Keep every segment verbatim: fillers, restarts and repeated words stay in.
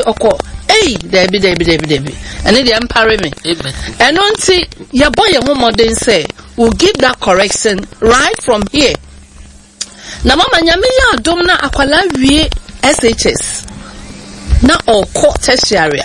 oko hey debi debi debi debi and they empare me and don't see your boy your home modern say will give that correction right from here. Na mama nyame ya adom na akwala wie S H S na oko tertiary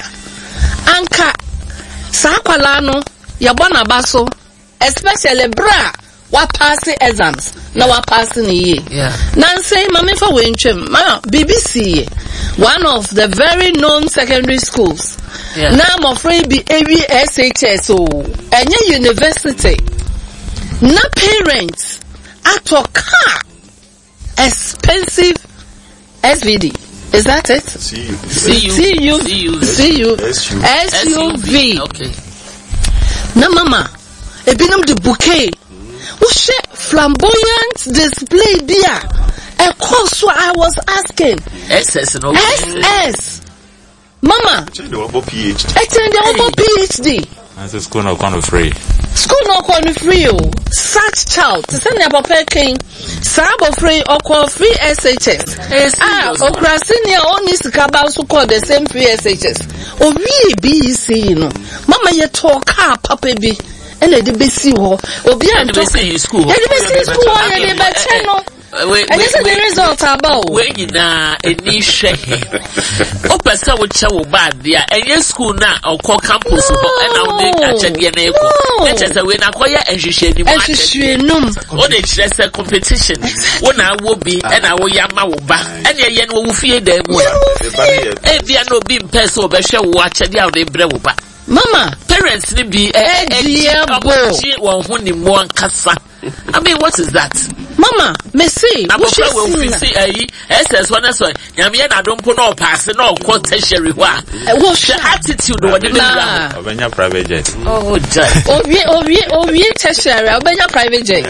anka sa akwala no ya bona baso especially bra wa pass exams na wa pass ni ye yeah na say mama fa we ntwem ma B B C one of the very known secondary schools yeah na mo free be every S H S o enye university na parents ato car expensive S V D. Is that it? C U C U C U S U V. Okay. Na mama, e binum the bouquet. Wo she flamboyant display there. A course I was asking. S S no. S S. Mama. Attend the PhD. Attend the PhD. That's a school no kind of free. School no kind of free. Such child. To send your papa king. Sabo free or call free S H S. Ah, okra senior only sikaba so call the same free S H S. O we be see no. Mama ye talk car papa be. And the be see ho. Obi am talk in school. And the be school and the be channel. Wait, and this is the result about. When you na any share. Open sa wo cha wo bad there. Any school na or call campus ho and now they catch the na eko. Let us we na koya ehwehwe ni mo. Ehwehwe num. O dey kire say competition. Wo na wo bi and na wo yama wo ba. And ye no wo fie dem wo. E bia no bi mpese obehwe wo achede a wo bre wo ba. Mama, parents ni bi eh eh won ho ni mo ankasa. I mean, what is that? Mama, me see. I'm sure we'll see a S S one as well. Yamiana don't put no pass, no quote tertiary. What's your attitude? Obenya private jet. Oh, jet. Oh, we, oh, we, oh, we tertiary. Obenya private jet.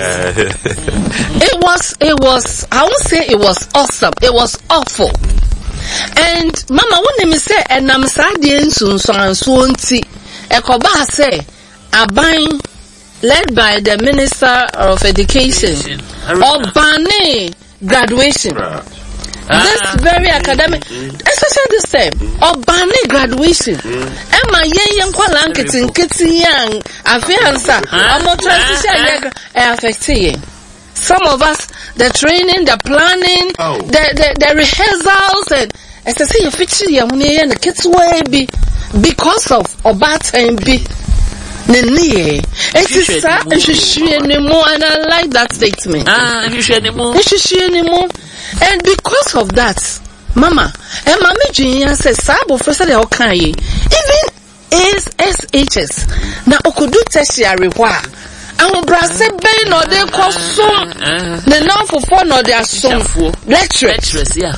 It was, it was, I won't say it was awesome. It was awful. And Mama, when me say, and I'm sad, so and so on. Ekoba say, Abain. Led by the Minister of Education, Obani graduation. This very academic, especially this time, Obani graduation. Emma Yang Kwalan Kitting Kitty Yang, Afiansa, I'm not transition affecting. Some of us, the training, the planning, oh. the, the the rehearsals, and as I say, you feature young and the kids will be because of Obata and be. Nene, it is sad, and she she anymore, and I like that statement. Ah, you should anymore. And she she anymore, and because of that, Mama, and Mama Junior says, "Sabo first of all, can you even is S H S now? Okudu tertiary wa, and brasse bay no they call so the now for four no they are so lecturers, yeah."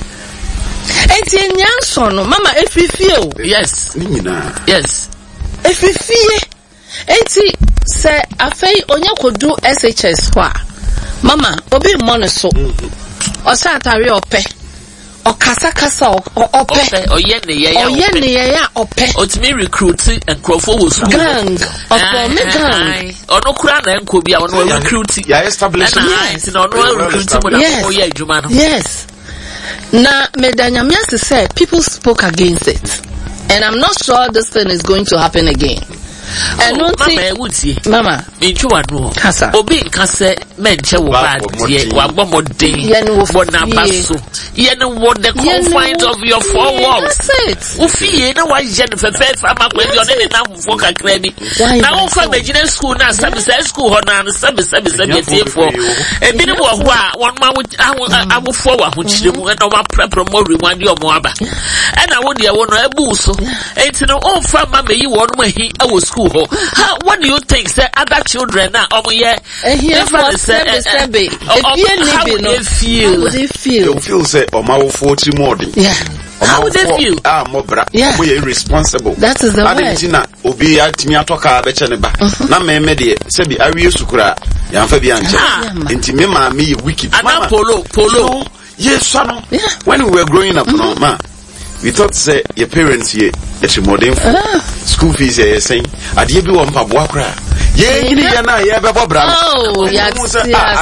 And in Yanson, Mama, if you feel yes, yes, if you feel. Enti say afei onye kodu S H S kwa mama obi mo so o sa atare ope o kasa kasa ope oye ne ye ya oye ne ye ya ope otimi recruit enkrofo wo school gang opo me gang ono kura na enko bia ono recruit ya establish yes no no recruit mo na oye adwuma no yes na medanyamia say people spoke against it and I'm not sure this thing is going to happen again. And oh, Mama, Woodsy, Mama, in Chuanu, Cassa, Obi Casse, Mencha, bad, Wabamo day, Yen Wonabasu, Yen what the confines of your four walls. Ufi, no one Jennifer Faith, I'm up with your name now for Credit. Now, from the school, now, some school, or now, some seven for a bit of one man with I will forward, which you went over prep more remind your Moaba. And I would hear one a booso. It's no old farm, Mamma, you want me, I was school. How, what do you think, say, other children now, oh, yeah, here for Sebby, Sebby. How would they feel? How would they feel? They feel, say, oh, my forty more. Yeah. How would they feel? Ah, more bra. Yeah. We are irresponsible. That is the word. Adina, Obi, Atimi Atoka, Bechaneba. Na me media, Sebby, I will sukura, Yanfabian, Intimima, me wicked. Mama, Polo, Polo. Yes, son. When we were growing up, no, ma. We thought say your parents here that you modern school fees are saying I did be one pabwakra. Yeah, you need na yeah baba bra. Oh, yes,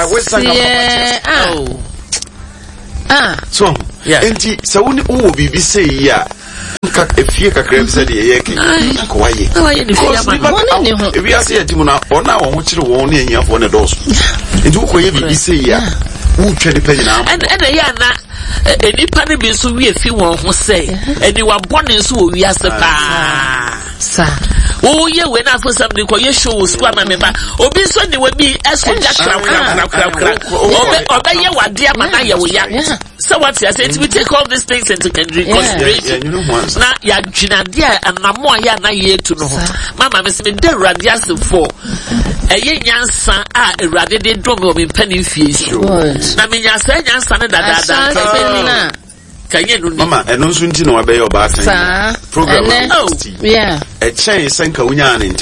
yes. Oh. Ah. So, yeah. Enti so we will be say yeah. if you can grab said, yeah, why? If we are saying to Mona, or now, I want you to warn you of one of those. It will be say, yeah, who try to pay now. And a any party be so we a few who say, and you are born in so we are sir. Oh, yeah, when I for something called your show, squad member, or be so they will be as well. Obey what dear Manaya we are. So what's your sense? We take all these things into consideration. Now, Yajina, dear, and Mamma Yana year to know. Mamma, Miss Mindera, just for a young son, ah, a rather than drum in penny fees. I mean, I said, young son, that Mama, and no soon to know about your bath program. Oh, yeah. A chain sank a winyan into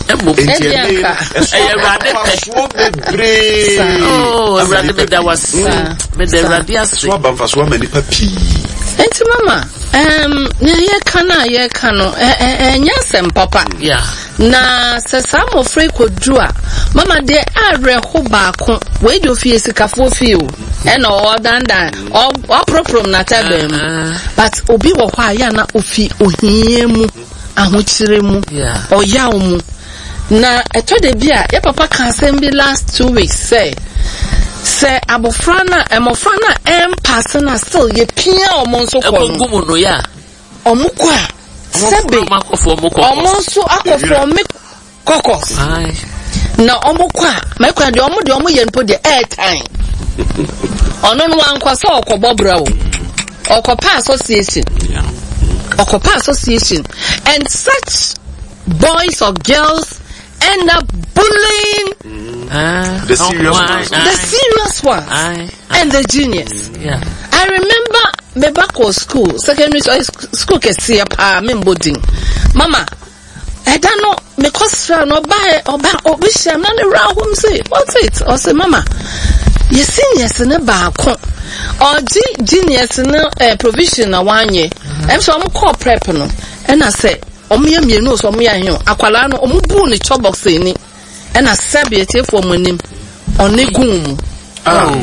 oh, I rather that was the radius swab for so many puppy. And Mama, um, yeah, cana, yeah, cano, and yes, and Papa, yeah. Na some of freak would draw. Mama, dear, I read who back, wait your fears a cafu few, and all done that, or proper not but Obi wa yana ofi ohiemu ahuchiremu or yaumu. Na eto de bia, ya papa can send me last two weeks, say. Say abofrana emofrana em pasana still ye pia omonso kwa no ya omukwa sebe omonso akofo me kokos na omukwa mekwa de omo de omo ye npo de airtime ono no ankwa so okobobra o okopa association okopa association and such boys or girls end up bullying uh, the serious oh, ones, the serious ones, I, I, and the genius. Yeah, I remember me back to school, secondary school, ke see pa me boarding. Mama, I don't know me cause no buy or buy or wish I'm not around home say what's it? Or say Mama, you seniors in a back or genius in a provision one year. I'm so I'm call prep no, and I say. Omiya mienu so omiya hin akwala no omubu ni chobox ni e na sabe tiefo monim onegum oh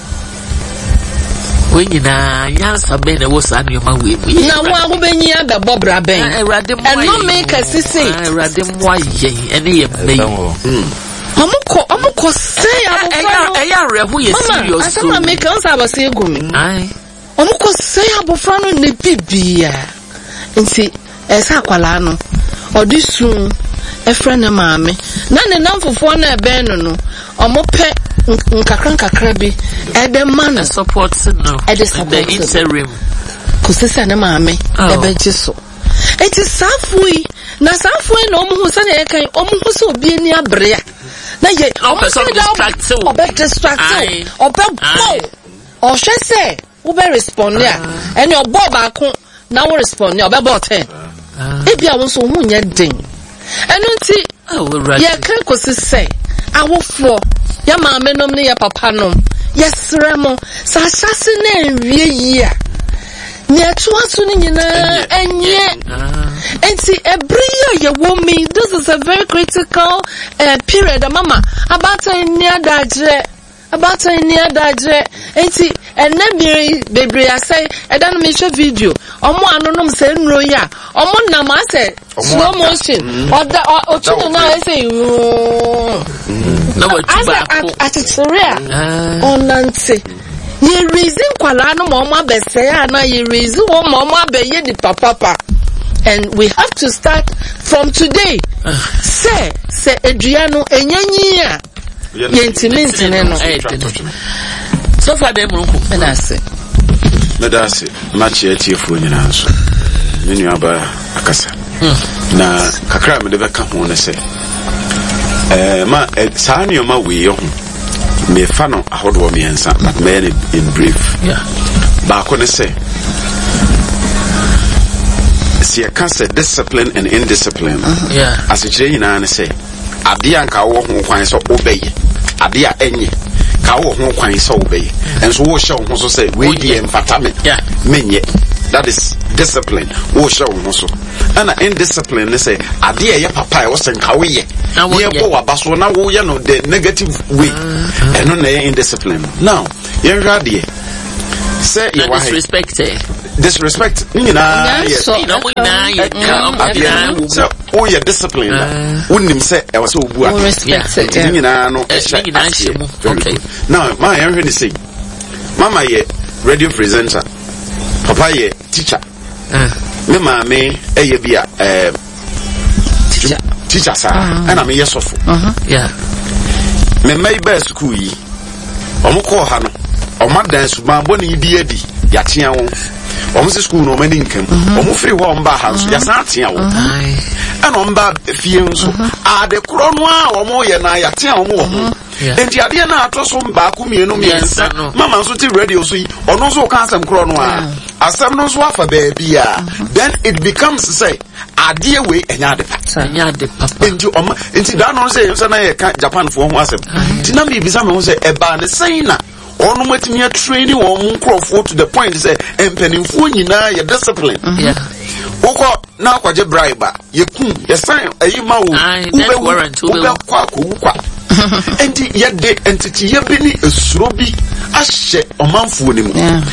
we nyina yansa be na wo sa ne ma we na wo agobenyi ada bobra ben erade mo e no make sisi erade mo ayen ene ye be omuko omuko say abofra e ya rehu ye serious so mama make on sa abase egumi ai omuko say abofra no ne bibia nti esa kwala no odisun efre ne maame na ne namfofo na ebe no no omope nkakra nkakra bi ebe man support no the interim kusesa ne maame ebe giso it is safui na safui no omu se na yekan omu se obi ani abrea na ye omu se distract obe distract obe go o hwe se obe respond ya eni obo ba ko na wo respond ya obe bo ten ebi awon so hu nya den enu nti ye kan ko sise awofo ya maame nom ne ya papa nom yesre mo sa hyase na enwie yi a ne to aso ni nyina enye enti ebriya ye wo me this is a very critical uh, period mama about any adagre about any adagre enti enne bi bebre asai edan me show video omo anonom se nro ya omo na ma se slow motion oda otuno na say no what you atitria onante ye reason kwala no mo abese ya na ye reason wo mo abeye di papa and we have to start from today say say eduano enyanyi a yentimentene no so far dem runku menase medase machi etiefo nyina nso menu aba akasa na kakra me de beka ho ne se eh ma saani o ma we ho me fa no ahodo me ensa but me in brief yeah ba ko ne se si akasa discipline and indiscipline yeah as it nyina ne se ade anka wo ho kwan so obeye ade a enye ka wo ho kwan so obeye enso wo hye wo so say we die mfata me menye that is discipline wo hye wo so ana indiscipline ne say ade a ye papa e wo sen ka wo ye ye bo wa baso na wo ye no the negative way eno na ye indiscipline now ye rade say you disrespect disrespect ni na so na mo na ye so o ye discipline unim say e was obu a respect ni na no e hye okay now my hear ni say mama ye radio presenter papa ye teacher me ma me e ye bia eh teacher teacher sa and me ye sofo yeah me mai ba school yi omo ko ha no omo dan su ma bo ni di adi ya tia wo omo se school no mani nkam omo free ho mba ha so ya sa tia wo and omba fie nso a de kro no a omo ye na ya tia omo wo enti ade na atoso mba ku mienu miensa mama nso ti radio so yi ono so ka asem kro no a asem no so afa ba bia then it becomes say ade we enya de pa enya de papa enti oma enti da no say so na ye ka Japan fo ho asem ti na me bisa me ho say e ba ne sei na onu matimi a training wo mu nkrofo to the point say empanimfo nyina ye discipline yeah woko na kwaje bribe ye kun ye sign ayi ma wo ube warrant ube kwa ko kwa enti ye de entity ye bi ni esuro bi ahye omanfo ni mu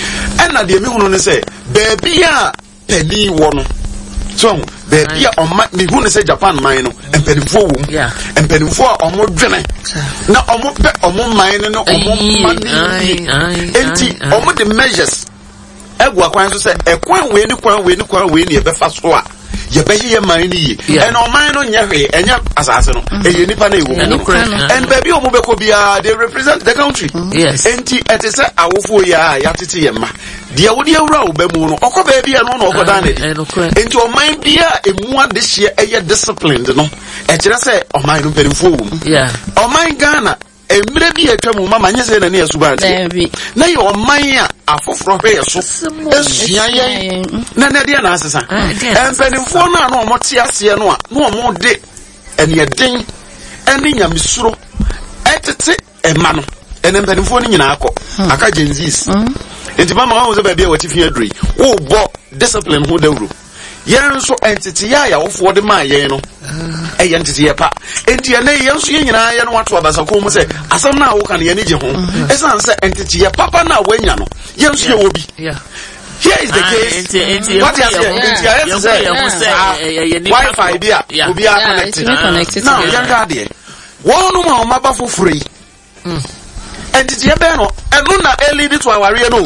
ena de mi hunu ne say baby a pani wo no so baby a oma mi hunu say Japan man no empanimfo wo mu empanimfo a omo dwene na omo pe omo man no omo mani enti omo the measures egwa kwan so say ekwan we ni kwan we ni kwan we ni e be fa so a ye be ye man ni yi and o man no nya hwe enya asase no e ye nipa na ewo and baby o mo be ko bia they represent the country yes enti et say awofo ya ya tete ye ma de awodi awura wo be mu no okọ baby no no okọ dan ne enti o man bia emu ade hye eye disciplined no e kire say o man no perifo wo yeah o man Ghana emre bi atwa mu mama nye se na ne asubante na ye o man a afoforo hwe so esua ye na na de na asesa empenifo na na omo te ase no a na omo de ene den ene nyamesuro etete ema no ene empenifo ni nyina akọ aka genzis enti mama wa wo ba bia wati fi aduri wo bo discipline ho dawro yenso entity ya ya wofo de ma yen no e ye entity ye pa enti ene yenso ye nyina ye no wato abasa ko mu se asam na wo kan ye ni je ho esan se entity ye papa na wanya no yenso ye wobi yeah here is the case what is here enti ya say Wi-Fi bia obi a connected now yan ga de wonu ma o maba fofuri entity ye be no enu na e lead to aware no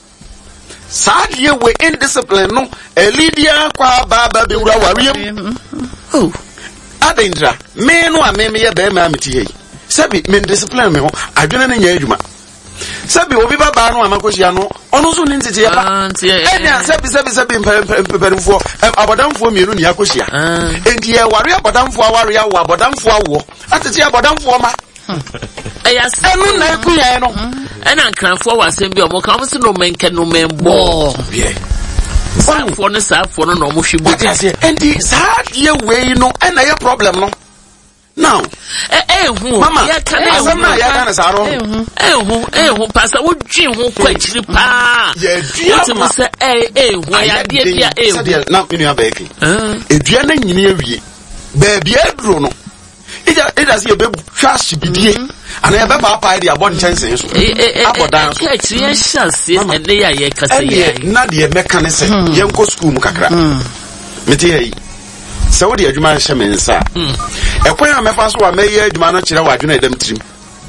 sadie we indiscipline no elidia kwa baba be wura wariem oh adendra me no a me me ye be ma amiti hei sabi me discipline me ho adwene ne nya adwuma sabi obi baba no amakohia no ono so nintete ye pa enya sabi sabi sabi mpeperifo abodamfo mienu ni akohia enti ye ware abodamfo aware ya wo abodamfo awo atete abodamfo ma eya enu na ekuya no ena nkranfo wasem bi omo kan se no menke no membo yeah sanfo no safo no no mo hwibo enti sad ye we no ena ye problem no now eh eh hu mama ya kan eh hu ya kan sa ro eh hu eh hu pasa wo dwi hu kwachiri pa ye dua ma se eh eh hu ya de dia eh na menu abeki eh dua na nyini awie ba bia duro no ida ida se be hwashi bidie ana ye be ba pa dia bon chance so abodan so kwachiri chance ene ya ye kase ye na de meka ne se ye nko school mu kakra meti yi se wo de adwuma hye mensa ekwan a mefa so wa meye adwuma no kire wa adwuna edam trim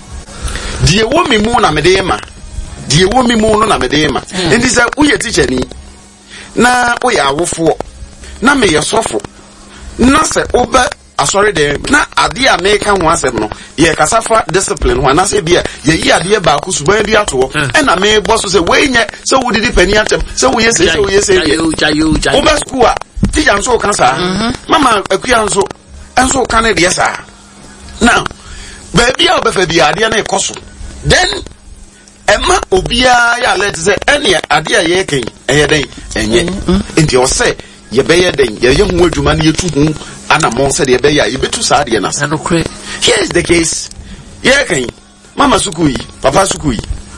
die wo mi mu na mede ma die wo mi mu no na mede ma ndi se wo ye teacher ni na wo ya awofo na me ye sofo na se oba asori de na ade a meka ho asem no ye kasafa discipline ho na se bia ye yi ade ba ku suban bi ato e na me boss se we nye se wo didi pani atem se wo ye se se wo ye se wo ba school a teacher nso kan sa mama akua nso enso kan ne de sa now ba bia obefa bia ade na ekoso then emma obia ya let se ene ade a ye ken eye den enye enti o se ye be ye den ye ye hu adwuma na ye tu hu ana mon se de be ya ye betu sa de na no kre here is the case ye kan mama sukui papa sukui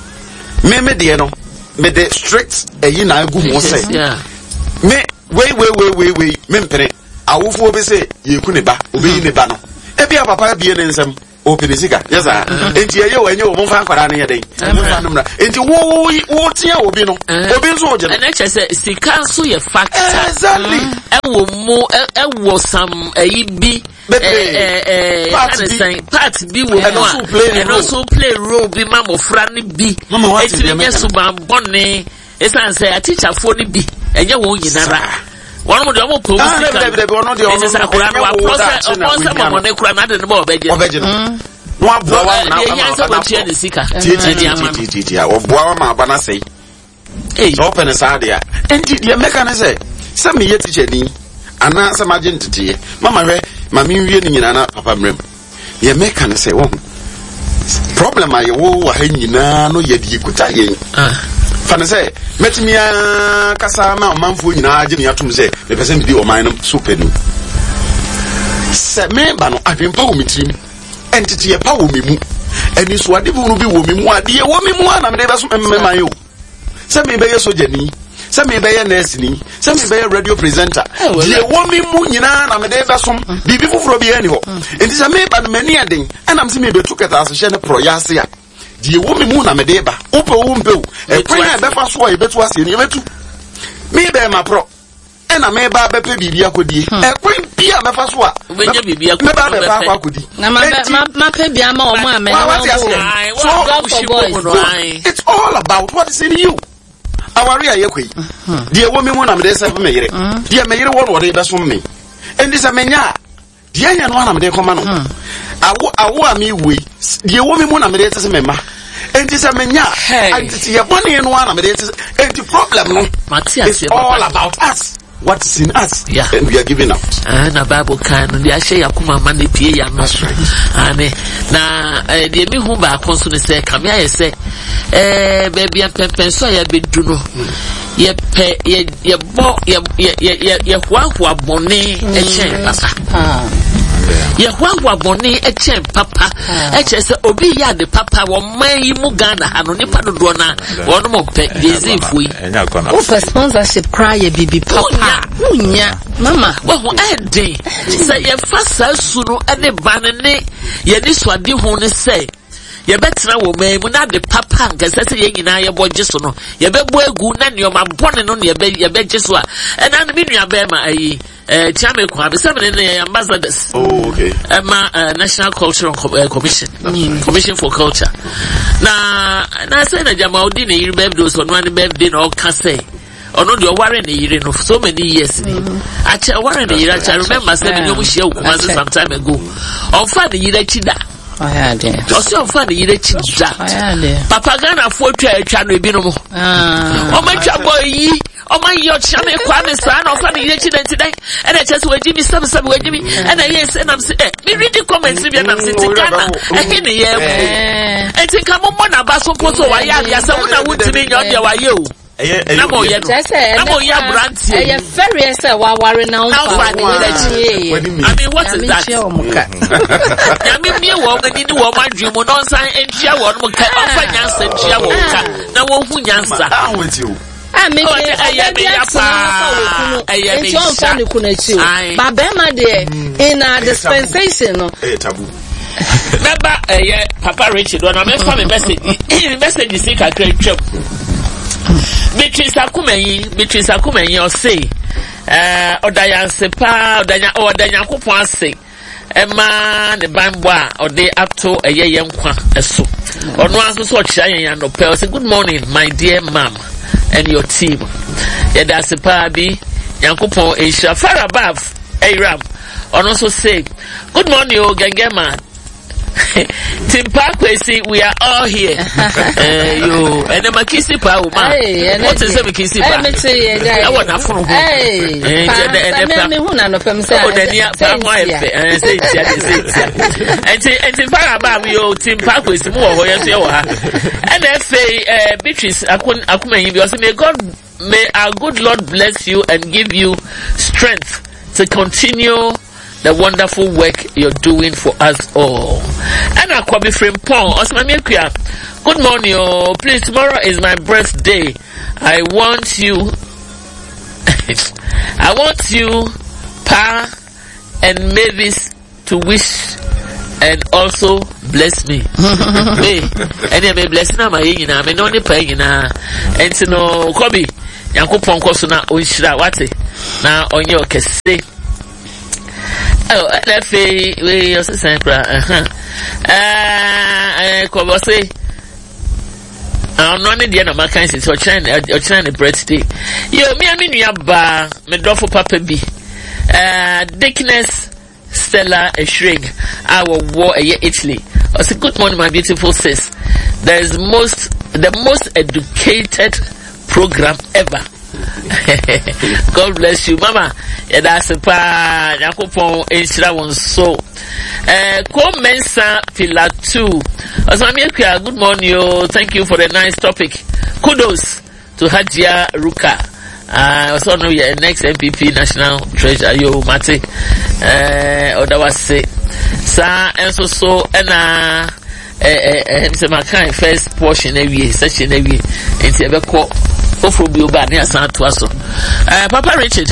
me me de no me de strict eyi na agu mo se me we we we we we me mpere awofo be se ye ku ne ba obeyi ne ba no e bia papa bia ne nsem open sika yes sir enti ye we nye o mo fa kwara na ye den mo fa numra enti wo wo tia obi no obi nso o je na che say sika nso ye factor exactly e wo mo e wo sam ayi bi eh eh eh part bi wo mo a no so play role bi ma mo fra ni bi eti nye suban bonne esan say a teacher for ni bi enye wo nyinara one of the more police. Ah, baby, baby, one of the other. It's a Quran. One person, one person, one Quran. I don't know about Belgium. Belgium. One boy, one now. The answer was here. The seeker. T T T T T. Or boy, my banana say. Hey, open a side there. And the American say, "Some me yet teacher ni, and now some identity. Mama, re, mami reading in an papa mem. The American say, oh, problem I wo hanging na no yet you could tie. Ah. Fana say metimi kasa ma manfo nyina age ne atom say me pese me di o man no super ni se me ba no adwempa wo mitrim entity e pa wo me mu eni so ade bu no bi wo me mu ade e wo me mu na me de beso me man yo se me be ye sojani se me be ye nurse ni se me be ye radio presenter ye wo me mu nyina na me de beso bibi fufuro bi ani ho enti se me ba no mani aden ana me se me be tuketa ase hye ne pro ya ase ya die wo me mu na me de ba ope wo mpe wo e kwen e be fa so e betu ase ni e betu me be ma pro e na me ba be pe bibia kodie e kwen bia me fa so a me nya bibia me ba be fa akodi na ma ma pe bia ma o mo ame it's all about what is in you awari aye kwei die wo me mu na me de se me yire die me yire wo no de be so me endi se me nya die nya no na me de koma no awo awo ami we die wo me mu na me de se me ma enti se me nya enti ye bone no na me de se enti problem no it's all about us what is in us yeah. And we are giving out ah na bible kan no dia hye yakoma ma na pie ya no ane na de mi hu ba konso ne se kam ya ye se eh baby pempen so ya bedu no ye pe ye ye bo ye ye ye hwa hwa bone e chen papa ah ye hwa hwa bone e chen papa e che se obi ya de papa wo man yi mu Ghana ha no nipa dodo na wo no mo pe dezifu yi o sponsorship cry ye bibi papa unya mama wo ho ede se ye fasa su no ene banene ye ni swade ho ne se ye betra wo man mu na de papa nkese se ye nyina ye boje so no ye bebo egu na ne o ma bone no ye be ye beje so a ena no mi nua be ma ayi eh Tiame kwa be seven in ambassadors oh okay Emma uh, National Cultural uh, Commission mm. Commission for Culture na na say na Jamaudi na yiri birthday so no an birthday na o ka say ono de o ware na yiri no so many years ni acha ware na yiri acha remember say me nyomu hia ukuma some time ago on fa the yiri chida aya de o se on fa the yiri chida aya de papa Ghana fo twa atwa no ebi no mo ah o ma twa boy yi o ma yo Tiame kwa me sa na o fa the yiri chida ntidai e na chese waji mi sab sab waji mi e na yes e na me eh me read the comments bi na me say Ghana e ke ne ye e ti ka mo mo na ba so ko so wa ya ya se una wutini nyo de wa ye o na mo ye na mo ya branti e ye ferry say wa ware na on fa I mean what is that ya me me wo ngani ni wo ma dwu mo no san entia wo no ka o fa nyansa entia wo ka na wo hu nyansa ah with you ah me ya be ya pa eh me ya ni kunachi ba be ma de in a dispensation no eh taboo Remember eh Papa Richard when I me fa me message message is ka twetwem Beatrice Akumeyi Beatrice Akumeyi o say eh odaya sepa odanya odanya kopon ase ema ne banbo a ode ato eyeye nkwa eso ono aso so chia yan no pe say good morning my dear mom and your team yeda sepa bi yankopon esha far above Aram ono so say good morning o gengema Tim Parkway, we are all here. Eh, yo, and the Makisi Pa, man. What is the Makisi Pa? I want to from Hey, and the Mihuna of himself. Oh, then, yeah, and say, and say, and Tim Parabam, yo, Tim Parkway, more, and I say, uh, Beatrice, I couldn't, I couldn't, because may God, may our good Lord bless you and give you strength to continue the wonderful work you're doing for us all. And I call me from Pong. Good morning, oh, please. Tomorrow is my birthday. I want you, I want you, Pa and Mavis, to wish and also bless me. Me, and you may bless na my yina, me no ni pay na, and to no Kobe, Yankupon Kosuna, Unshira Wati, now on your case. Oh, that fee, we also say, uh-huh. Uh, Kobo say, I'm not in the end of my kind of China, or China birthday. You, me, I mean, you have me drop Papa B. Uh, Dickness Stella a shrink. I will war a year Italy. I say, good morning, my beautiful sis. There is most, the most educated program ever. God bless you, Mama. Yeah, that's a pa. Yakupon Inshira one so. Uh, Come Mensa Pillar two. Osamiya, good morning, yo. Thank you for the nice topic. Kudos to Hajia Ruka. Uh, also know your next M P P National Treasurer, yo, Mate. Uh, or that was say. Sa, and so so, and uh, eh, eh, eh, my kind first portion every session every, and see ever call. Hopefully, we'll be near Santo Aso. Uh, Papa Richard.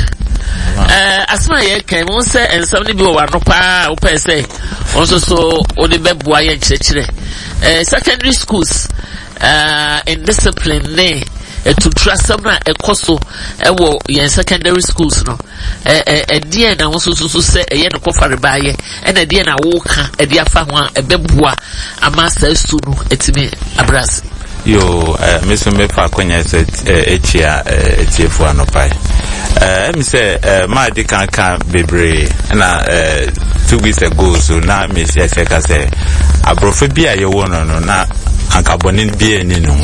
Uh, as my year came, one say, and somebody be one pa, open say, also so, only Bebuay and Church. Uh, secondary schools, uh, in discipline, nay, to trust someone a coso, a war, in secondary schools, no. A dear, and also to say, a yen of coffee by and a dear, I walk, a dear family, a Bebua, a master soon, it's me, a brass. Yo, uh, Mister Mefa kwenye se echia echiefu anopai. Uh, me say, uh, my dekan kan bebre na uh, two weeks ago so na me say say ka say abrofe bia ye wono no na ankabonin bia ni no.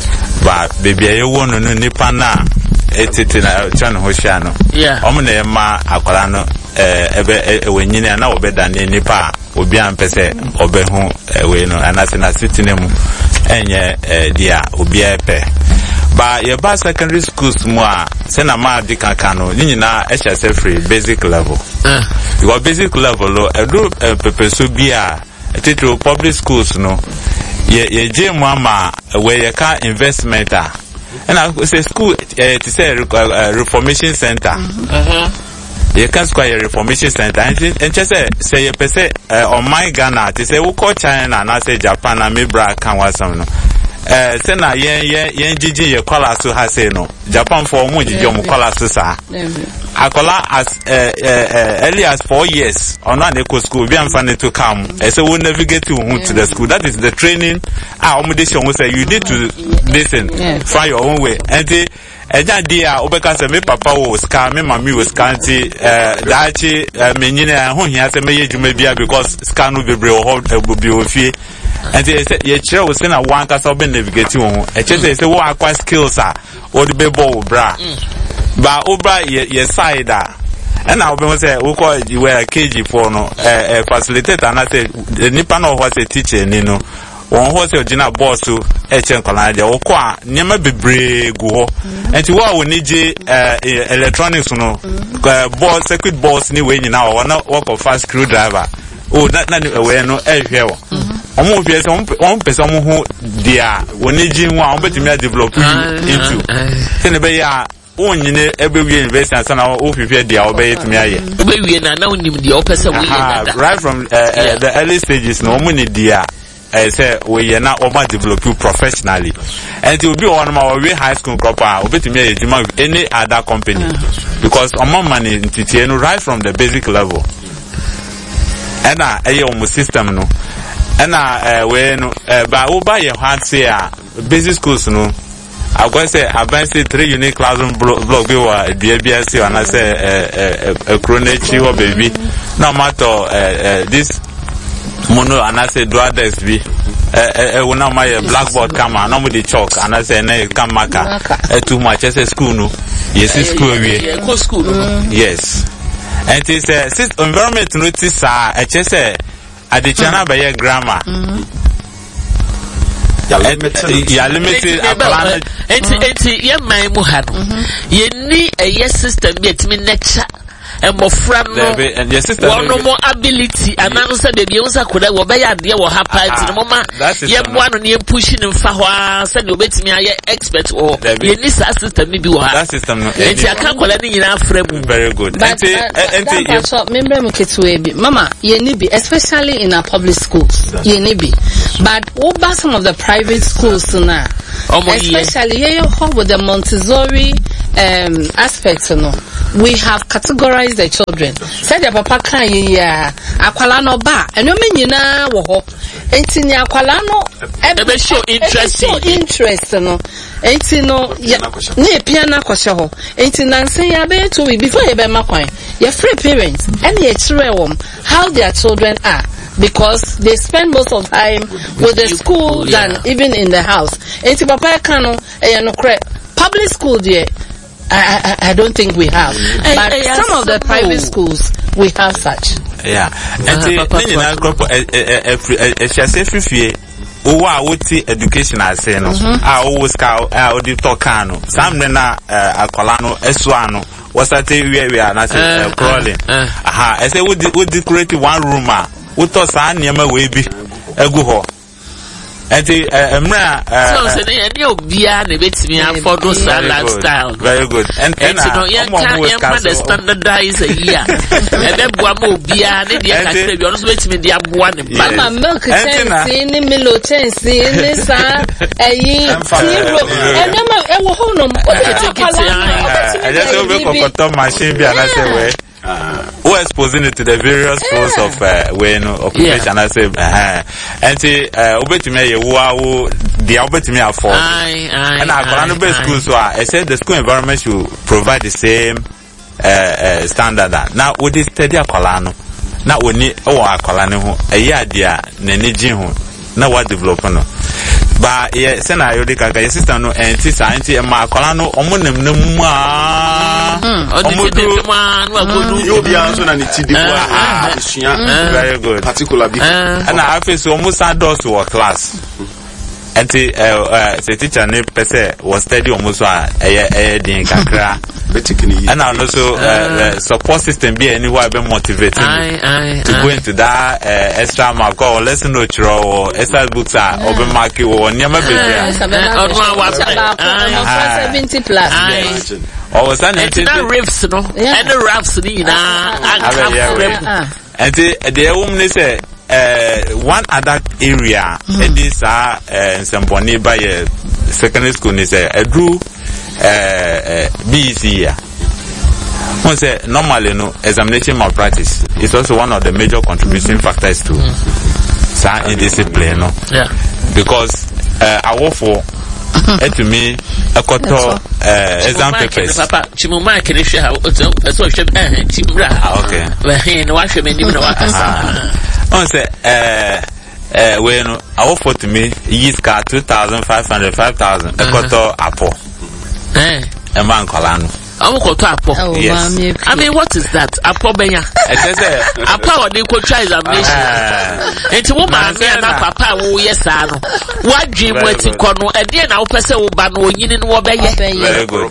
Ba bebia ye wono no nipa na etete na chan ho hia no. Yeah. Omo na ma akwara no eh ebe ewenyine na obeda ni nipa obi ampese obehu ewe no anase na sitinemu enye dia obi epe ba ye ba secondary schools mu a se na ma di kankan no nyina e hye free basic level uh you basic level lo edu pepeso bi a etito public schools no ye ye je mu ama we ye ka investment a and I say school uh, to say uh, reformation center uh-huh. You can square reformation center and just say say you say uh, on my Ghana to say we call China and I say Japan and maybe I can was some no eh say na yen yen yen gigi ye kola so ha say no Japan for mu gigi mu kola so sa akola as uh, uh, early as four years on an eco school be am fan to come I say we navigate you to the school that is the training ah accommodation we say you need to listen find your own way and the eja dia obeka se me papa wo ska me mami wo ska nti eh daachi me nyina ho hia se me yedwuma bia because ska no bebre wo obi ofie and ye kire wo se na wan ka so be navigate wo e che se se wo acquire skills a wo de be bo bra ba obra ye side a and now we say we call you were K G for no eh facilitator na say nipa no ho say teacher ni no one was your dinner boss to Echen Colania or qua never be brave go and to what we need electronics no boss circuit boss anyway now or not work of fast screwdriver. Oh, that not aware no air here. Almost yes, one person who dear when you want to develop into. Then be ya. Oh, you know, every investment and our officer, they obey to me. We are now in the opposite right from uh, the early stages, no money, dear. I say we are now over develop you professionally, and it will be one of our way high school proper. Will be to me any other company because among money in T T N right from the basic level. And I a almost system no, and I we no by over your hard say basic schools no. I go say advanced three unit classroom block we were B B S and I say a chronechi or baby. No matter this. Mono and I say draw this be eh when my blackboard come and nobody chalk and I say na come marker eh too much as a school no yes school we go school yes and it say since environment notice ah I just say at the channel by grammar ya limited plan enti enti ye man mu ha no ye ni a yes system be etimi nature and more friend and your sister one no more ability and answer the answer could have obey idea what happened to the moment. You have one on you pushing in Fahwa, said you bet me I expert or you need a system maybe that system. It's a couple in our frame. Very good. Mama, you need be especially in our public schools. You need be. But what about some of the private schools now? Especially here with the Montessori um aspects, you know. We have categorized the children. Said your papa can ya akwala no ba and you mean na wo ho. Enti ni akwala no e show interest show interest no. Enti no ni piano kwashe ho. Enti nanse ya be to we before you be makwan. Your free parents and ye chire wom how their children are. Because they spend most of time with the school yeah. than even in the house. Enti papa kanu e no cre public school there. I, I I don't think we have, but I, I some of the private schools we have such. Yeah, and the na group e share free fee. Owa woti education ase no. Ah owo ska ah odi toka no. Sam na akola no esu ano. Wasate we we na say crawling. Aha, I say we we decorate one room ah. We to sa niam we bi egu ho. Enti emra so say na dey obia na betimi afford those lifestyle. Very good. And and no you can the standardize a year. E be boa ma obia na dey kakra bi ono so betimi dey aboa ne ba. Mama milk change ni milo change ni sa eyi zero. E dem e wo ho no o tikiti an. I just over kokoto machine bi ana say we Uh, who exposing it to the various forms yeah. of uh, when occupation I say uh and say uh obetime ye wo awo the obetime afford and I go best school so I said the school environment should provide the same uh, uh standard now with this study akola no na oni o akola ne ho e ya dia na ne gin ho na what develop no ba ye say na yo de kaka your sister no enti sa enti e ma akola no omo nem nem a omo do man wa go you be answer na ni ti de ah sua very good particular big and I face almost adults were class enti eh say teacher ne pese was study almost a eh eh din kakra and also uh, support system be anywhere be motivating aye, aye, to aye. go into that uh, extra mark or lesson note or extra books or be mark or nyama be there seventy plus or was that and riffs no and the raps ni na and the woman say uh one other area and this are uh somebody by a secondary school is a drew uh B C here. One say normally no examination malpractice is also one of the major contributing factors to mm-hmm. indiscipline no. Yeah. Because uh I work for and to me a koto uh exam papers. Papa chimuma can share how so share eh chimra. Okay. We hin wa hwe me ni na wakasa. One say uh uh when I work for to me years car two thousand five hundred five thousand a koto apo. Eh, a man colano. I'm going to Apo. Yes. I mean, what is that? Apo Benya. Apo, they could try examination. It's a woman, and Papa, oh, yes, I know. What dream went to Corno, and then our person will ban or you didn't want very good.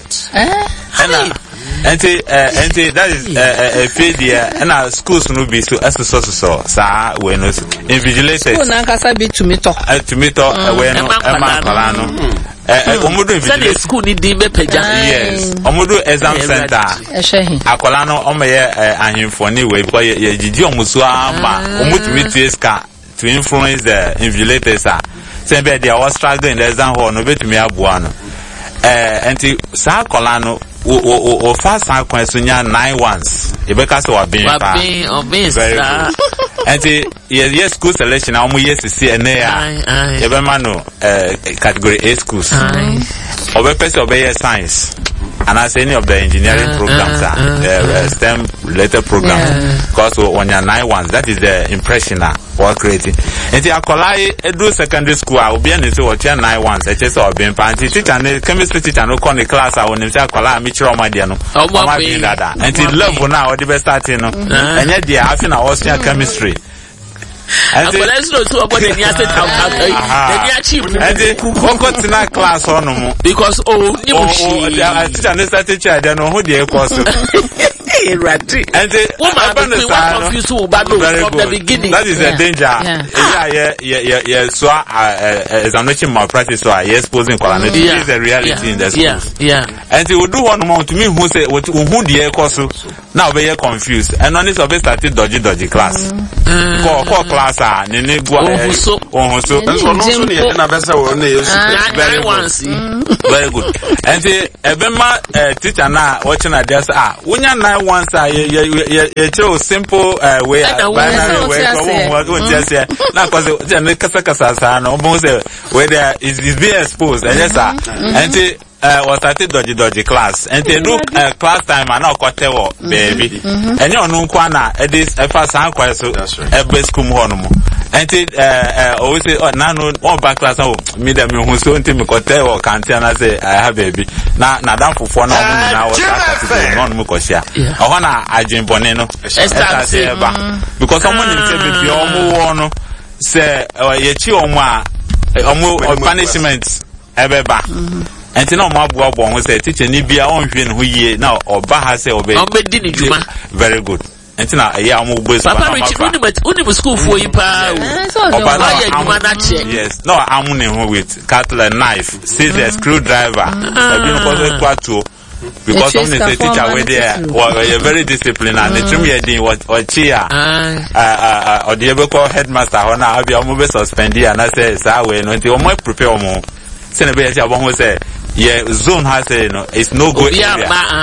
And that is a failure, and our schools will be so as a source so, sir, when invigilated. To me, talk to me, talk when I'm Eh omodo Sunday school ni di be peja. Yes. Omodo exam center. Akola no omeye ahemfo ni we because ye gigi omuso ama omutumi tieska to influence the invigilators ah. Say be they are struggling in the exam hall no betumi aboa no. Eh enti sa akola no o o o fast akwan so nya nine ones. Ebeka so wa bin pa. Wa bin obisa. Enti yes school selection amu yes see ene ya. Ebema no eh category A schools. Obe person obe science. And as any of the engineering uh, programs are uh, uh, uh, STEM related programs yeah. Because when you're nine ones, that is the impression uh, we're creating. And the Akolai edu secondary school I will be in so what nine ones I just saw being panty teacher and chemistry teacher no con the class I will say Akolai Michiro Madiano. Oh my god. And the level now the best starting no. And yet they have in our chemistry. And let's know to about the asset out the cheap and got in that class on because oh you teacher teacher they know who they cause Hey, Ratty. And the woman is confused about from the beginning. That is a danger. Yeah, yeah, yeah, yeah, yeah. So, uh, examination malpractice, so I exposing quality is a reality in the schools. Yeah, and they would do one more to me who say, what who the echo now we are confused. And on this of it started dodgy, dodgy class. Call, call class, ah, Nene go on so, on so, and so, also the anniversary one is very good. Very good. And the Ebema teacher now watching at this, ah, when you're not once, ah, you chose simple way, binary way, what would just say, now because the Kasakasa, almost where there is being exposed, and yes, sir, and the Uh, was started dodgy dodgy class and they look uh, class time and now quarter baby and you know kwana it is a first hand so a best school honomo and it uh always say oh now no one back class oh me them who so until me quarter or can't and I say I have baby na na dan for for now now was started no no kosia I wanna agent boneno because someone say baby omo no say ye chi omo a omo punishment ebeba and no more bob on was a teacher Nibia on who ye now or Baha say obey. Very good. And now a young boys. Papa Rich, only school for you, pa. Yes, no, I'm with cutler, knife, scissors, screwdriver. I've been quattro. Because some say teacher were there, were very disciplined, and the Trumia what or cheer, uh, or the ever call headmaster, or now have your movie suspended, and I say, I will not more prepare more. Senator Abon say, yeah, zone has a, you know, it's no good. Yeah,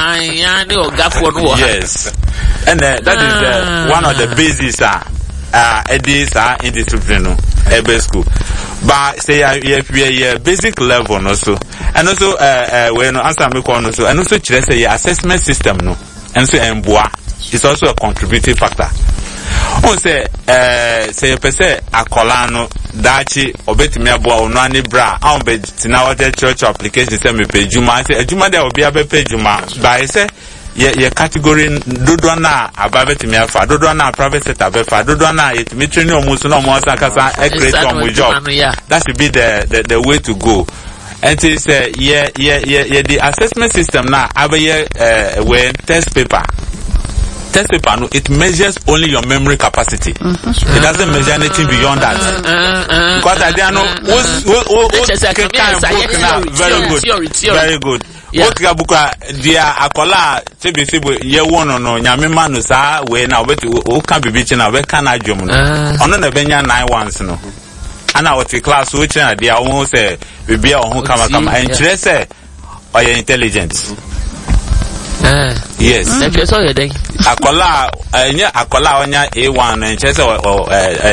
yes. And uh, that is uh, one of the bases, uh, uh, eddies are indisciplinary, every school. But say, uh, yeah, basic level also. And also, uh, uh, when answer me also, and also, say, assessment system, no. And so, and it's also a contributing factor. On say, uh, say, per se, a colano, dachi, obet me abo, no any bra, on bed, now the church application, say, me pay Juma, say, Juma, there will be a pay Juma. But I say, ye, ye category, Dodona, above it me afa, Dodona, private set up, Dodona, it me train no musu no more, Sakasa, a great one job. That should be the, the, the way to go. And it say, yeah, yeah, yeah, yeah, the assessment system now, have a year, uh, when test paper. Test paper, no, it measures only your memory capacity. Mm-hmm. It doesn't measure anything beyond that. Uh, uh, because I don't know, what's, what, what, what, very good, very good. What Gabuka, dear Akola, Tibisibu, ye one no, Yamimanu, sa, we now, but who can be beaten, we can I jump. On the Benya nine once, no. And I was the class, which I dear almost say, we be on who come, come, and just say, or your intelligence. Uh, yes. Mm-hmm. Akola, uh, yeah, Akola, on A one and Chester or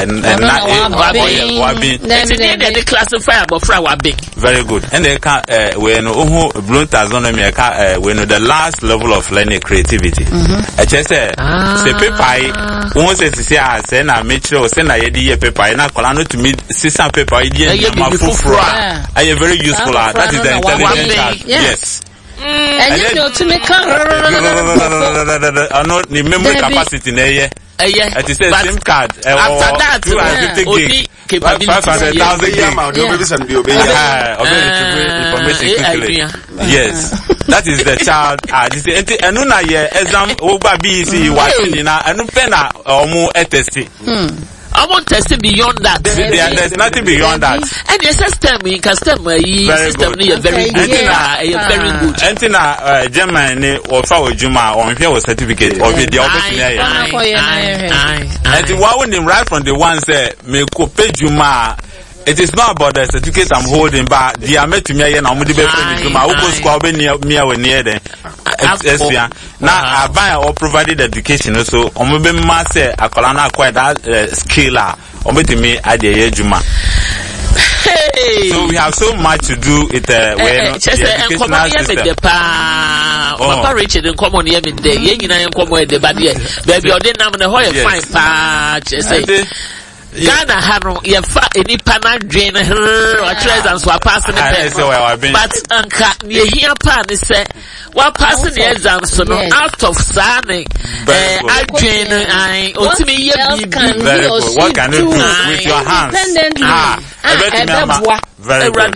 Wabi. They classify about Wabi. Very good. And they can, uh, when Uhu Blue Tazonomy, uh, when the last level of learning creativity. I just say, say, Pepai, once it's say, I send a Mitchell, send a idea paper, and I call to meet Sissan paper idea. I am very useful. That is the intelligence. Yes. And you know to make I know the memory capacity there. Yeah, it is a SIM card. After that, two hundred fifty gig, five hundred thousand gig. Yes, that is the child. Ah, this is and no na ye exam over B C watching na and pena omo etesti. I want testing beyond that. There, there's nothing beyond that. And the system, in custom, system, is very good. Very good. And in a German or Fowl Juma or Imperial certificate or the opportunity. And why wouldn't right from the ones that may pay Juma? It is not about the certificate I'm holding, but the Amet to me and I'm going to be Juma. Who goes squabbling near me or near them? Now, I buy or provided education, so I'm going to be master. I call on quite that skill. I'm going to me at the Juma. So we have so much to do with the educational system. Papa Richard and common year in the Yang and I am common the bad year. Baby, or then I'm the whole fine patch. Ghana hano ye fa eni pana dwen or treasure so pass the pen. But anka ye here pa ni say what passing the exams so no out of sane eh adwen I otimi ye bibi. What can you do with your hands? Ah, very good.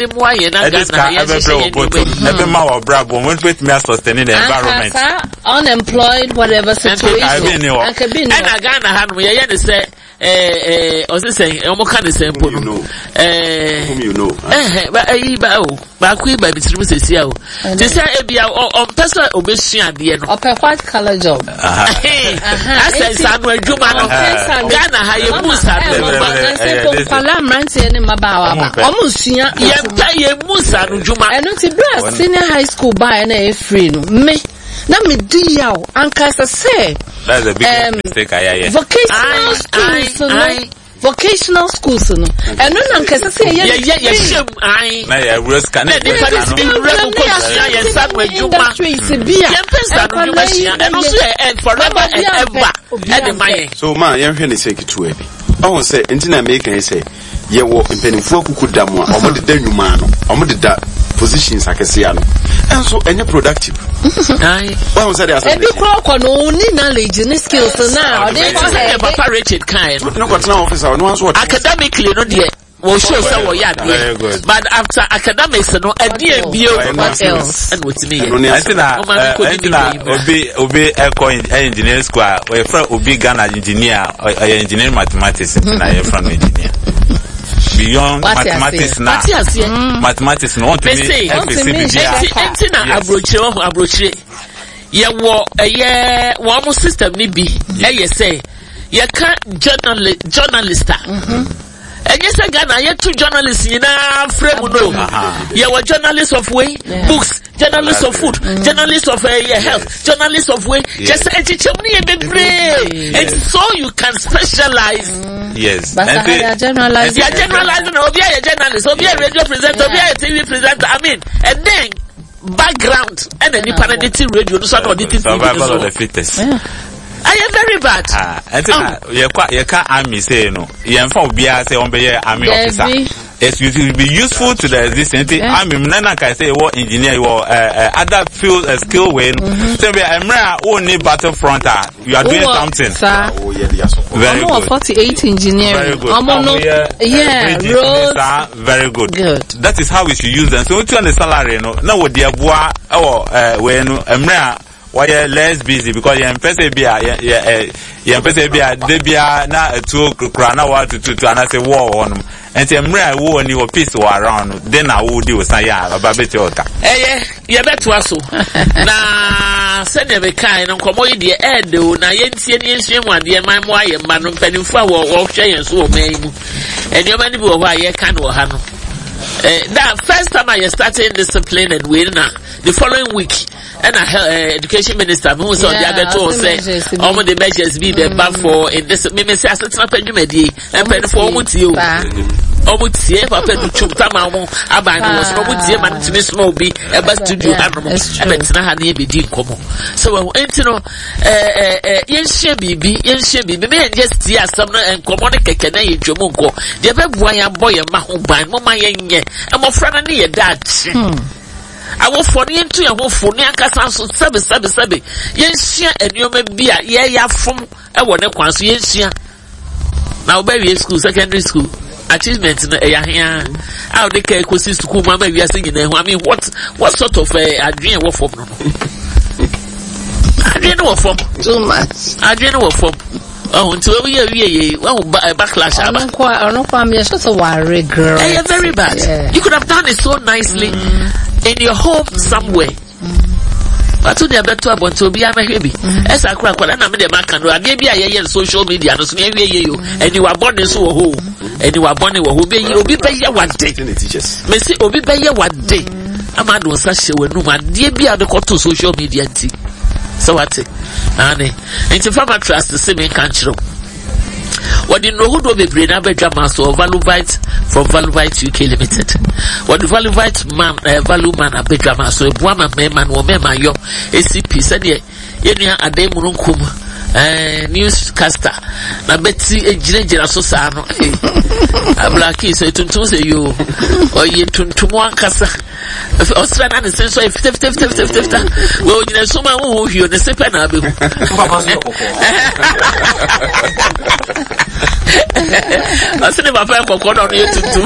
Every man or bravo won't wait me sustaining the environment. Unemployed, whatever situation. And I Ghana hano ye say eh eh o say omo ka the same you know eh whom you know eh ba eh ba o ba ku ba bitiri sesi a o they say e bia on person obesua de no open white color job aha asa sanu adwuma no Ghana ha ye musa no pala mrantie ne mabawa ba omo sua ye ta ye musa no dwuma eno ti bra senior high school ba na e free no me na me di yaw ankasa say that's a big um, mistake I vocational schools no vocational schools no and no ankasa say yeah yeah yeah shame I na ya risk na the parents be rebel question ya samu adwuma ya pesa no adwuma sia and also and forever and ever and my so man yen hwe ne say kitu e bi I say entina make can say ye wo mpenifo akukuda mu a omo de da nwuma no omo de da positions akesia no and so any productive ai why say that every crowd no ni knowledge ni skills now they say papa Richard kind no got now officer no answer academically no there will show say what ya there but after academics no a D M B what else and what me I think that obi obi eco engineering school we from obi Ghana engineer or engineer mathematics na you from engineer beyond mathematics now mathematics no want to be entina abrochire ho abrochire ye wo eh wo system ni bi eh say ye can journalist journalist and yes Ghana ye two journalists in a frame no ye were journalists of way books journalists of food journalists of health journalists of way just and so you can specialize yes but they generalize they are generalizing obi a journalist obi a radio presenter obi a T V presenter I mean and then background and any panelity radio no sort of the survival of the fittest I am very bad. Ah, I think you can't you can't army say no. You inform be say on be army officer. It will be useful to the existing. Army nana can say what engineer or other field skill way. So be Emra only battlefront. You are doing something. Very good. forty-eight engineering. Very good. No, yeah, roads. Very good. Good. That is how we should use them. So you on the salary no. Now what the bois or when Emra why you less busy because you empese bia you empese bia de bia na etu kura na wa tutu to na say war on and say mra wo ni wo peace wa around then na wo di wo san ya baba beti oka eh ye beto aso na se ne be kai no komo yi de e de o na ye ntie ni enhwe mu ade man mo aye ma no mpanimfu a wo wo hwe yen so o man mu e de o mani bi wo ha ye kan wo ha no eh that first time I started discipline and we na the following week and a uh, education minister who said the other two say all the measures be the back for in this me say asset na pedumedi and pen for muti o omutie papa du chupta ma mo aba no so omutie man timi so obi e ba studio ha no e betina ha na e bedi nkomo so enti no eh eh yen hye bibi yen hye bibi me just see asam no nkomo ne keke na ye dwomo nko de be bua ya boy ma ho ban mo ma ye nye e mo fra na ne ye dachi awo foni entu ya ho foni akasa so sebe sebe sebe yenhia enuoma bi a ye ya fom e wo ne kwan so yenhia na obawie school secondary school achievement na ya hia how they can equity school mama we are singing I mean what what sort of uh, adwin wo fom no adwin wo fom too much adwin wo fom oh until we are we are backlash aba onko onko am yes so worry girl eh very bad yeah. You could have done it so nicely mm. in your home somewhere but to the better about to be a baby as I crack na me dey mark and ade bi aye yen social media no so na wie ye yo and you are born so ho and you are born wo ho be obi be ye wade me say obi be ye wade amado sa hye wanu ma de bi ade ko to social media ti so what ani into farmer trust the same country what in Rohudo be brain abedra so Valuvite from Valuvite U K Limited. What the Valuvite man uh, value man abedra so buama me man wo me man yo A C P said ye yenya ade mununkum eh newscaster na beti ejirejira so saa no ablaki so tuntum se yo oye tuntum ankasa osra na ne senso e fifty fifty fifty fifty we onyina so ma ho hio ne sepa na abehu papa so kokko asene papa kokko no ye tuntum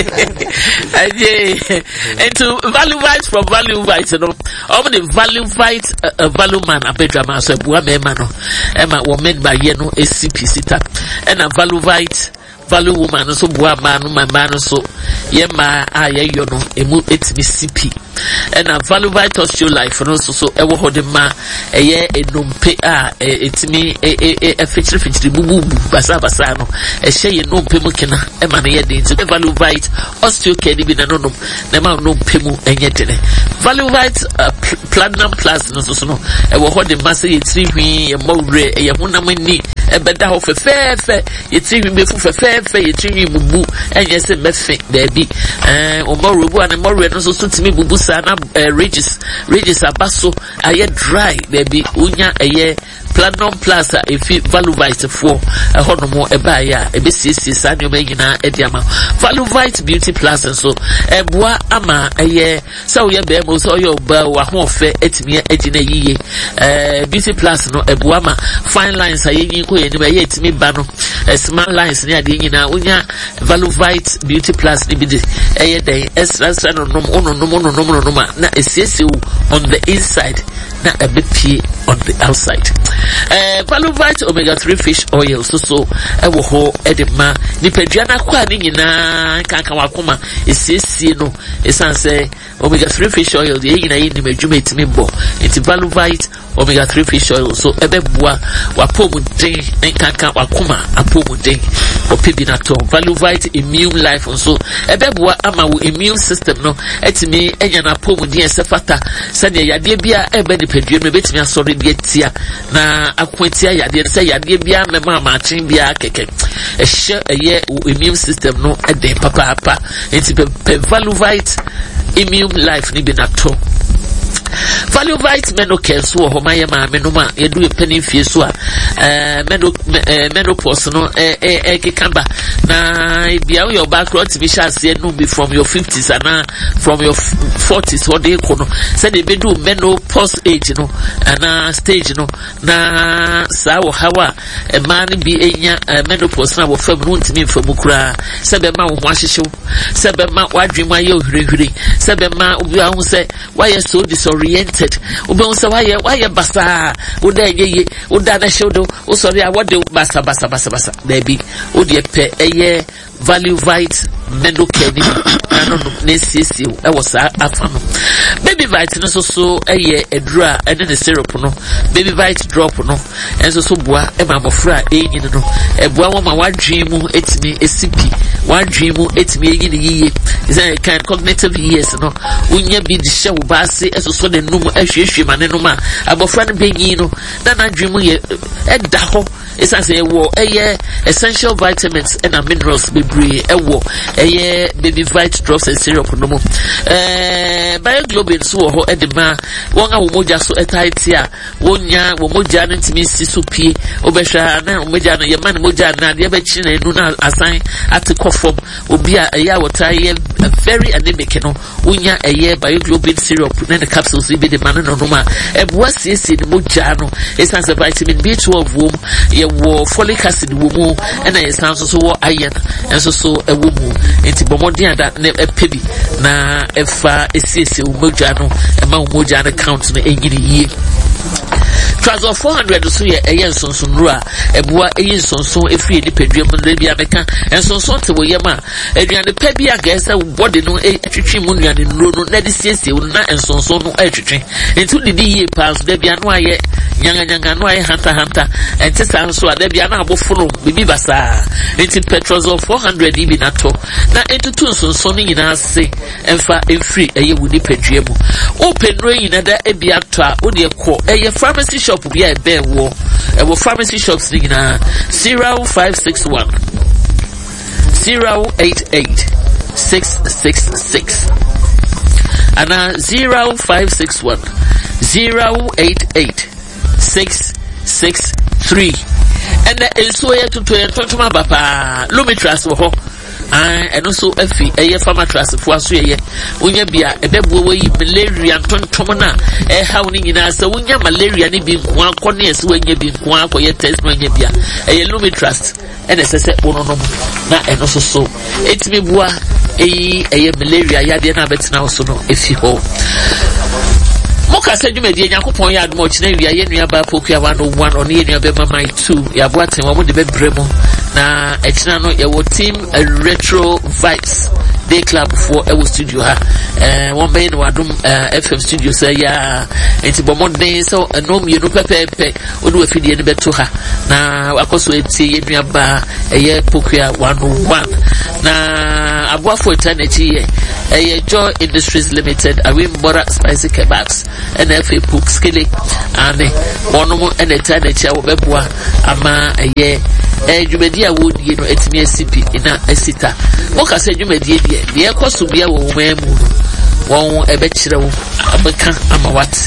aje into value vite from value vite no all the value vite uh, value man abedra ma so bua me ma no Emma wo made by yeno A C P sita and a value vite value woman so bua man my man so yema aye yono emu etimi C P and a value vite osteo life no so so ewo hode ma eye enumpe a etimi e e e feature feature bubu basa basa no e hye enumpe mu kena e ma na ye de nti value vite osteo kedi bi na no no na ma no pemu enye tene value vite uh, pl platinum plus no so so no ewo hode ma se yetri hwi e mowre e hunam ni e beda ho fefefe yetri hwi befu fefefe yetri hwi bubu enye se mefe baby eh o mowre bu an mowre no so so timi bubu sa na uh, regis regis abaso aye dry baby unya aye platinum plus if value vite for a honomo e ba ya e be sisi sa ne o magina e dia ma value vite beauty plus so e boa ama aye sa wo ye be mo so yo ba wa ho fe etimi agina yiye eh beauty plus no e boa ma fine lines aye yin ko ye ni ba ye etimi ba no smart lines ni ade nyina unya value vite beauty plus ni bi de eye den extra extra no no no no no no no na esiesie on the inside na a bit pee on the outside. Uh, value vite omega three fish oil so so e wo ho edema ni peduana kwa ni nyina kanka wakoma esiesie no esanse omega three fish oil de nyina yi ni medwuma etimi bo enti value vite omega three fish oil so ebeboa wapomuden kanka wakoma apomuden opebi na to value vite immune life so ebeboa ama wo immune system no etimi enya na apomuden esefata sane yade bia ebe ni peduano betimi asori de tia na akwantia yade se yade bia mema machin bia keke ehye eye immune system no eden papa papa enti pe value vite immune life ni bi na to value vite meno kenso ho maye ma menoma yedu epani fie so a eh meno menopause no eh eh kekamba na bia your background to be share no be from your fifties and from your forties what they kono say they be do menopause age no and stage no na sa wo hawa e man bi enya menopause na wo fam no ntimi fam kura se be ma wo ho ahyehyew se be ma wadwema ye ohirehire se be ma obi a hu se why so disoriented obi hu se why why basa oda yeye oda na shodo o sorry a what basa basa basa basa baby o de pe eye value vite mendo kedi no no nesisi e was afa no baby vite no so so eye edura and the syrup no baby vite drop no enso so boa e ma mofra enyi no e boa wo ma wadwen mu etimi esipi wadwen mu etimi enyi ne yiye is a kind cognitive years no unya bi di hye wo baase eso so ne num ahwehwe ma ne num a abofra ne benyi no na na dwen mu ye eda ho isa say wo eye essential vitamins and minerals bebre ewo eye baby vite drops and syrup no mo eh bioglobin so ho edema won a wo moja so etaitia wonya wo moja no ntimi sisu pie obehwa na wo moja no ye man moja na de be chi na enu na asan atikofom obi a eye water very anemic no wonya eye bioglobin syrup na the capsules be de man no no ma eboa siesie de moja no isa say vitamin B twelve wo ye wo folic acid wo mu na ye san so wo iron enso so ewo mu enti bomodin ada na epebi na efa esiese wo moja no e ma wo moja no count no enyini yie Trazo four hundred so ye eye nsonsonru a eboa eye nsonson efri ni pedua mu na bia meka nsonson te wo yema aduane pa bia ga esa body no etwetwe mu nuane nuro no na de siesie wo na nsonson no etwetwe enti didi yie pass da bia no aye nyanga nyanga no aye hanta hanta enti san so da bia na aboforo bibi basa enti petrozo four hundred ibi na to na entutu nsonson ni nyina ase emfa efri eye wo ni pedua mu open no nyina da ebia to a wo de ko eye pharmacy shop be a bear war. Our pharmacy shops na zero five six one zero eight eight six six six and zero five six one zero eight eight six six three and the elsoya to to my papa lumitras wo ah eno so afi eye pharmacist fo aso eye wonya bia ebebo we malaria tontom na e hawo ni nyina sa wonya malaria ni bi nko akone ese wonya bi nko akoye test wonya bia eye lumitras ene sese wononom na eno so so etimi bua eyi eye malaria yade na betina so no efi ho moka se dwumadi Nyankopon ya admo china wia ye nua ba pokua one oh one oni ye nua be mama two ya bo aten wo de bebremo na echina no ye wo team uh, retro vibes day club for ewo studio ha eh won be no adum uh, F M studio say ya enti bomodin so no mi no pepepe odu afidie ne beto ha na akoso eti ye nua ba eye pokua one oh one na aboafo etanachi ye eye Joy Industries Limited awin bora spicy kebabs and F A book skilly and one more and a etanachi wo beboa ama eye eh dwumadi a wodi no etimi asipi ina asita moka se dwumadi de de ekoso bia wo memu won ebe kire wo abeka ama watse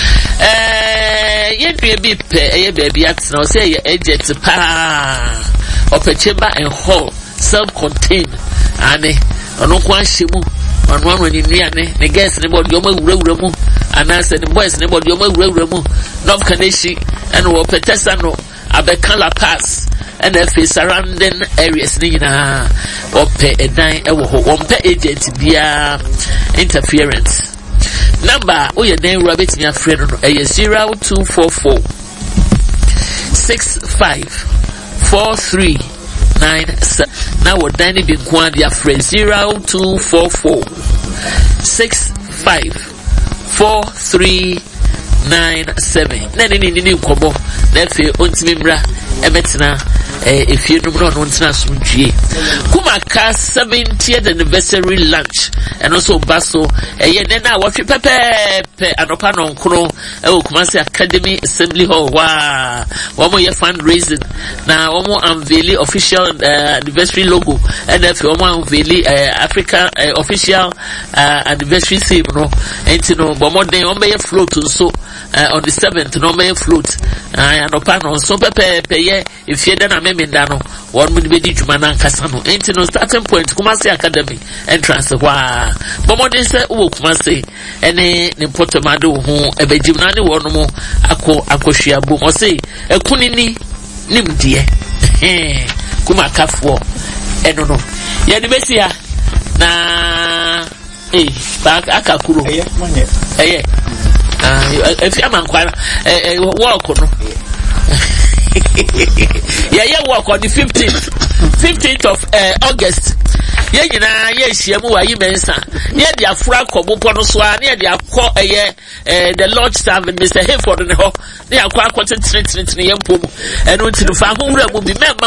eh ye due bi pe eye baabi atena o se ye agent pa opechemba and hall self contained ane ono kwa hyemu ono ano ni nuane ne guys ne body o ma wura wura mu anase ne boys ne body o ma wura wura mu no kaneshi and wo petesa no abeka la pass and if surrounding areas ni na ope edan ewo ho wonpe agent bia interference number o ye den Robert mi afre no e zero two four four six five four three nine seven now what dani bi kwa dia afre zero two four four six five four three nine seven na ni ni ni nkobo na fe ontimi mra ebetina eh if you know no ntina sumdue Kumaka seventieth anniversary lunch and also baso eh na na watwe pepepe anopa no nkro eh Kumasi Academy Assembly Hall wa womo ye fundraising na womo unveil official uh, anniversary logo and if womo unveil uh, Africa uh, official uh, anniversary theme no entino bomo den womo ye float so uh, on the seventh no me float uh, anopa no so pepepe ye if you na memenda no one would be di dwuma na nkasa no enti no starting point Kumasi Academy entrance wa bomodin se wo Kumasi ene ne potomado ho ebejim na ne wono mo akọ akọhwia bom o se ekunini nimdie eh Kumakafo eno no ye de besia na eh ba akakuro eh eh ah efi amankwa eh walk no yeah, yeah, work on the fifteenth, fifteenth of uh, August. Yeah, you know, yes, you are you mensa. Near the Afraco, Buponoswa, near the Aqua, the Lord Servant, Mister Hayford, and the Ho, near Aqua Cotton Street, and went to the farm will be member.